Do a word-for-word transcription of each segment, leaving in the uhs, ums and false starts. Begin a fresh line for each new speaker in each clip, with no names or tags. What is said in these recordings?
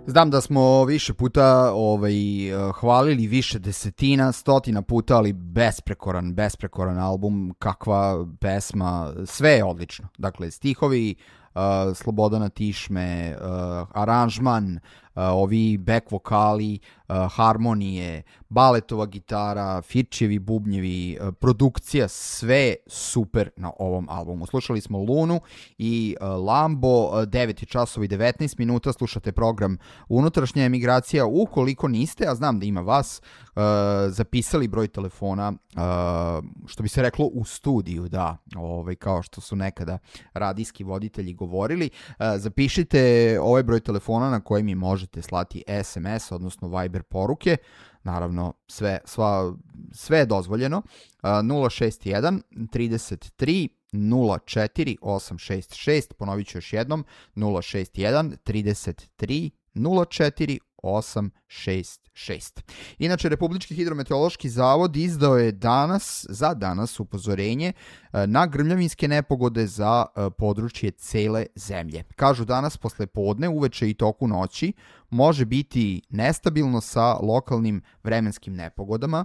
Znam da smo više puta ovaj, hvalili, više desetina, stotina puta, ali besprekoran, besprekoran album, kakva pesma, sve je odlično. Dakle, stihovi, uh, Slobodana Tišme, uh, aranžman, uh, ovi back vokali, uh, harmonije, baletova gitara, Firčevi bubnjevi, uh, produkcija, sve super na ovom albumu. Slušali smo Lunu i uh, Lambo, uh, devet časova i devetnaest minuta, slušate program Unutrašnja emigracija. Ukoliko niste, a znam da ima vas, uh, zapisali broj telefona, uh, što bi se reklo u studiju, da, ovaj, kao što su nekada radijski voditelji govorili, uh, zapišite ovaj broj telefona na koji mi možete slati es em es, odnosno Viber poruke. Naravno, sve, sva, sve je dozvoljeno. Uh, nula šest jedan trideset tri nula četiri osam šest šest, ponovit ću još jednom, nula šest jedan trideset tri nula četiri osam šest šest. Inače, Republički hidrometeorološki zavod izdao je danas, za danas, upozorenje na grmljavinske nepogode za područje cele zemlje. Kažu danas posle podne, uveče i toku noći može biti nestabilno sa lokalnim vremenskim nepogodama,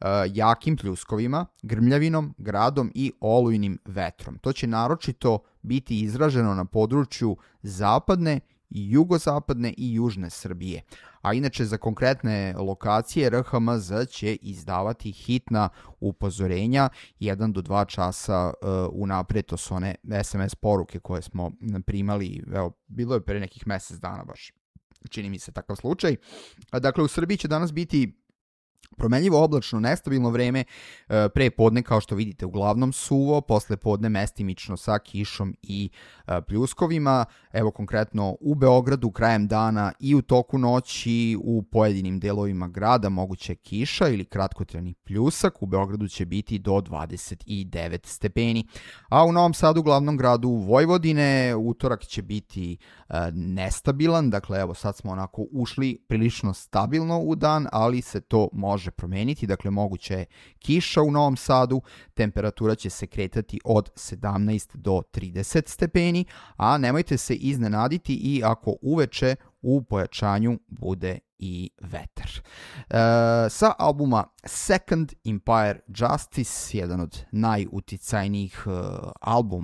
jakim pljuskovima, grmljavinom, gradom i olujnim vetrom. To će naročito biti izraženo na području zapadne i jugozapadne i južne Srbije. A inače, za konkretne lokacije R H M Z će izdavati hitna upozorenja jedan do dva časa uh, unapred. To su one es em es poruke koje smo primali, evo, bilo je pre nekih mesec dana baš, čini mi se takav slučaj. Dakle, u Srbiji će danas biti promenljivo oblačno, nestabilno vreme, pre podne, kao što vidite, uglavnom suvo, posle podne mestimično sa kišom i pljuskovima. Evo konkretno u Beogradu krajem dana i u toku noći u pojedinim delovima grada moguće kiša ili kratkotrajni pljusak. U Beogradu će biti do dvadeset devet stepeni. A u Novom Sadu, glavnom gradu Vojvodine, utorak će biti nestabilan. Dakle, evo sad smo onako ušli prilično stabilno u dan, ali se to može promeniti. Dakle, moguće je kiša u Novom Sadu, temperatura će se kretati od sedamnaest do trideset stepeni, a nemojte se iznenaditi i ako uveče u pojačanju bude i vetar. E, sa albuma Second Empire Justice, jedan od najuticajnijih uh, albuma